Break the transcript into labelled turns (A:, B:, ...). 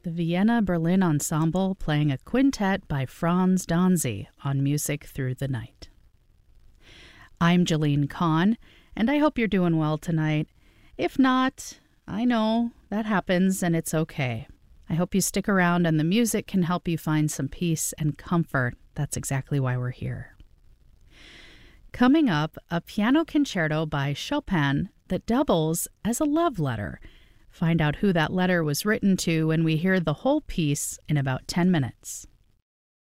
A: the Vienna Berlin Ensemble playing a quintet by Franz Donzi on Music Through the Night. I'm Jalene Kahn, and I hope you're doing well tonight. If not, I know that happens and it's okay. I hope you stick around and the music can help you find some peace and comfort. That's exactly why we're here. Coming up, a piano concerto by Chopin that doubles as a love letter. Find out who that letter was written to when we hear the whole piece in about 10 minutes.